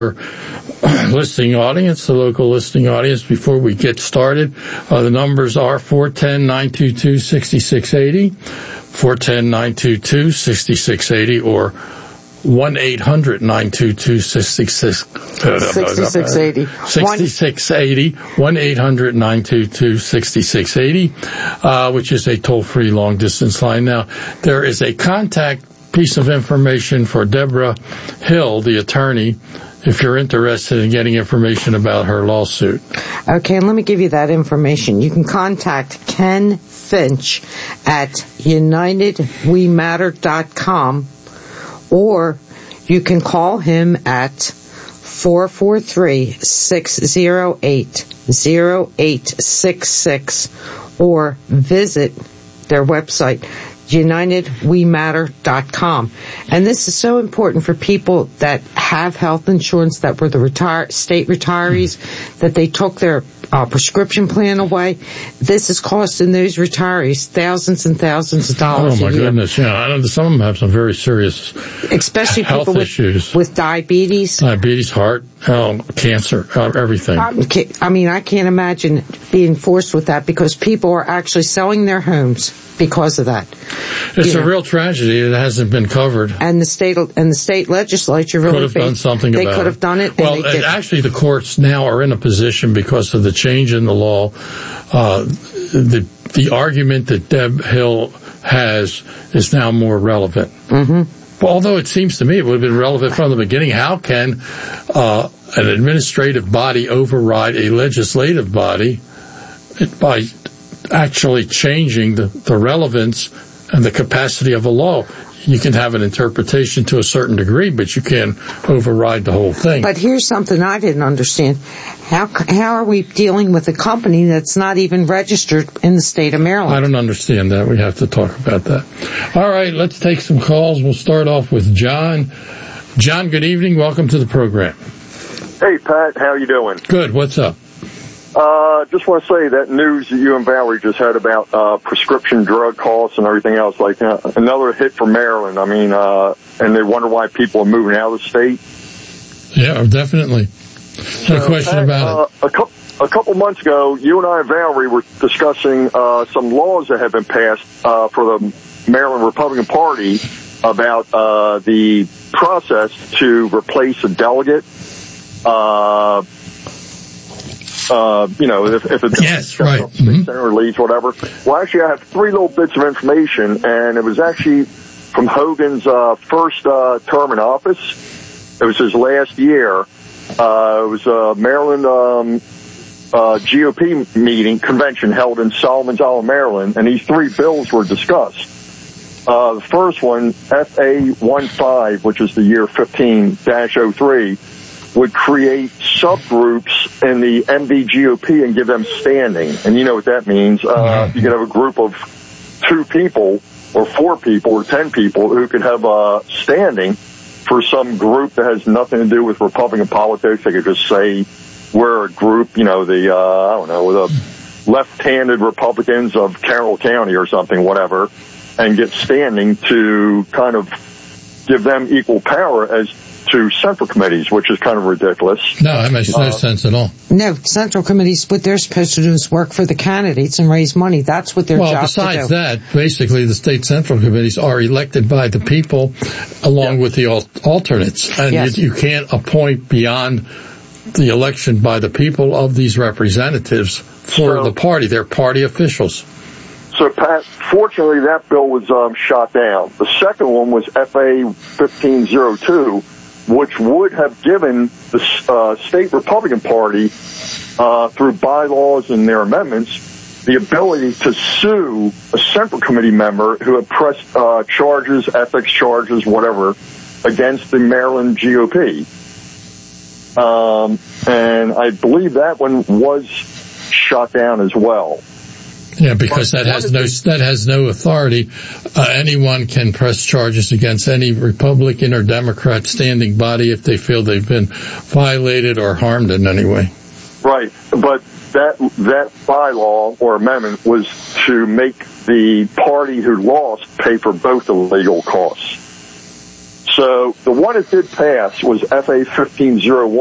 listening audience, the local listening audience, before we get started. The numbers are 410-922-6680, 410-922-6680, or 1-800-922-6680. 1-800-922-6680, which is a toll-free long-distance line. Now, there is a contact piece of information for Deborah Hill, the attorney, if you're interested in getting information about her lawsuit. Okay, and let me give you that information. You can contact Ken Finch at UnitedWeMatter.com, or you can call him at 443-608-0866, or visit their website, UnitedWeMatter.com. And this is so important for people that have health insurance, that were the state retirees, that they took their prescription plan away. This is costing those retirees thousands and thousands of dollars a year. Oh, my goodness, yeah. I know some of them have some very serious especially health people issues. With diabetes. Diabetes, heart, cancer, everything. I mean, I can't imagine being forced with that, because people are actually selling their homes because of that. It's a real tragedy. It hasn't been covered. And the state legislature really could have done something about it. They could have done it. Well, actually, the courts now are in a position, because of the change in the law. The argument that Deb Hill has is now more relevant. Mm-hmm. Well, although it seems to me it would have been relevant from the beginning. How can an administrative body override a legislative body by actually changing the relevance and the capacity of a law? You can have an interpretation to a certain degree, but you can't override the whole thing. But here's something I didn't understand. How are we dealing with a company that's not even registered in the state of Maryland? I don't understand that. We have to talk about that. All right, let's take some calls. We'll start off with John. John, good evening. Welcome to the program. Hey, Pat. How you doing? Good. What's up? Just want to say that news that you and Valerie just had about prescription drug costs and everything else, like another hit for Maryland. I mean, and they wonder why people are moving out of the state. Yeah, definitely. No question about it. A couple months ago, you and I and Valerie were discussing some laws that have been passed for the Maryland Republican Party about the process to replace a delegate. If it's yes, right. Senator leaves, whatever. Well, actually, I have three little bits of information, and it was actually from Hogan's first term in office. It was his last year. It was a Maryland GOP convention held in Solomon's Island, Maryland, and these three bills were discussed. The first one, FA-15, which is the year 15-03, would create subgroups in the MVGOP and give them standing. And you know what that means. You could have a group of 2 people or 4 people or 10 people who could have standing for some group that has nothing to do with Republican politics. They could just say we're a group, the left-handed Republicans of Carroll County or something, whatever, and get standing to kind of give them equal power as to central committees, which is kind of ridiculous. No, that makes no sense at all. No, central committees, what they're supposed to do is work for the candidates and raise money. That's what their job to do. Well, besides that, basically the state central committees are elected by the people along with the alternates. And you can't appoint beyond the election by the people of these representatives for the party. They're party officials. So, Pat, fortunately, that bill was shot down. The second one was FA-1502, which would have given the state Republican Party, through bylaws and their amendments, the ability to sue a central committee member who had pressed charges, ethics charges, whatever, against the Maryland GOP. And I believe that one was shot down as well. Yeah, because that has no authority. Anyone can press charges against any Republican or Democrat standing body if they feel they've been violated or harmed in any way. Right, but that bylaw or amendment was to make the party who lost pay for both the legal costs. So the one that did pass was FA 1501.